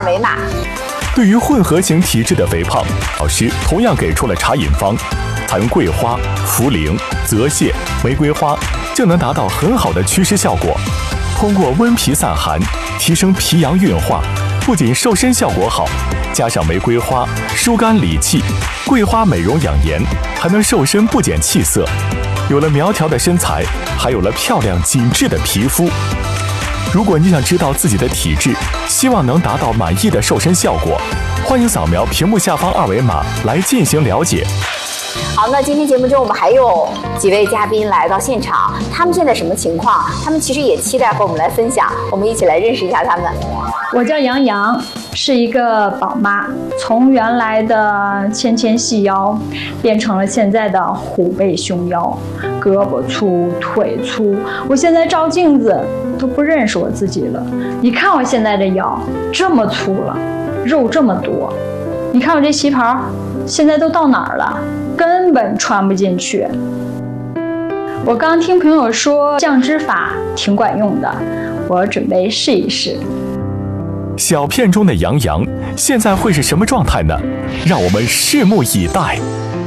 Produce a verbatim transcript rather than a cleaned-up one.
维码。 对于混合型体质的肥胖，老师同样给出了茶饮方，采用桂花、茯苓、泽泻、玫瑰花，就能达到很好的祛湿效果。通过温脾散寒，提升脾阳运化，不仅瘦身效果好，加上玫瑰花疏肝理气，桂花美容养颜，还能瘦身不减气色。有了苗条的身材，还有了漂亮紧致的皮肤。如果你想知道自己的体质，希望能达到满意的瘦身效果，欢迎扫描屏幕下方二维码来进行了解。 好，那今天节目中我们还有几位嘉宾来到现场，他们现在什么情况？他们其实也期待和我们来分享，我们一起来认识一下他们。 我叫杨洋，是一个宝妈，从原来的纤纤细腰变成了现在的虎背熊腰，胳膊粗腿粗，我现在照镜子都不认识我自己了。你看我现在这腰这么粗了，肉这么多，你看我这旗袍现在都到哪儿了，根本穿不进去。我刚听朋友说降脂法挺管用的，我准备试一试。 小片中的杨洋现在会是什么状态呢？让我们拭目以待。